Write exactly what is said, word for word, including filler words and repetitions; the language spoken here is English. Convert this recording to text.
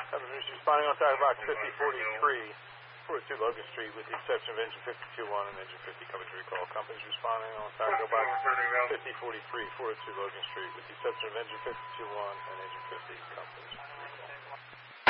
Companies responding on Tiger Box fifty forty-three, four oh two Logan Street, with the exception of engine fifty-two one and engine fifty. Coverage recall. Companies responding on Tiger Box fifty forty-three, four oh two Logan Street, with the exception of engine fifty-two one and engine fifty. Companies recall.